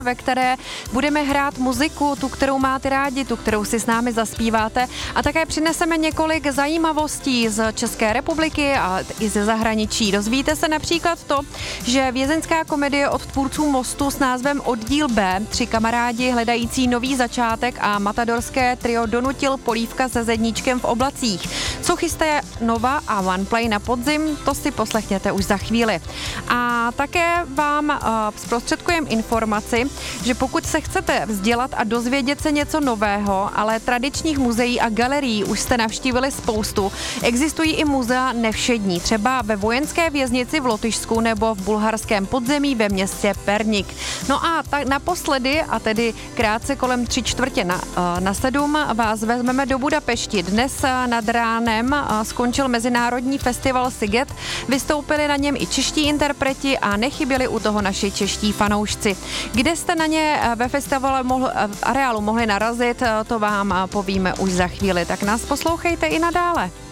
ve které budeme hrát muziku, tu, kterou máte rádi, tu, kterou si s námi zaspíváte, a také přineseme několik zajímavostí z České republiky a i ze zahraničí. Dozvíte se například to, že vězeňská komedie od tvůrců Mostu s názvem Oddíl B, 3 kamarádi hledající nový začátek a matadorské trio donutil Polívka se zedníčkem v oblacích. Co chystá Nova a OnePlay na podzim, to si poslechněte už za chvíli. A také vám zprostředkujeme informaci, že pokud se chcete vzdělat a dozvědět se něco nového, ale tradičních muzeí a galerií už jste navštívili spoustu, existují i muzea nevšední, třeba ve vojenské věznici v Lotyšsku nebo v bulharském podzemí ve městě Pernik. No a tak naposledy, a tedy krátce kolem 6:45 vás vezmeme do Budapešti. Dnes nad ránem skončil mezinárodní festival Sziget, vystoupili na něm i čeští interpreti a nechyběli u toho naši čeští fanoušci. Kde jste na ně ve festivalu areálu mohli narazit, to vám povíme už za chvíli, tak nás poslouchejte i nadále.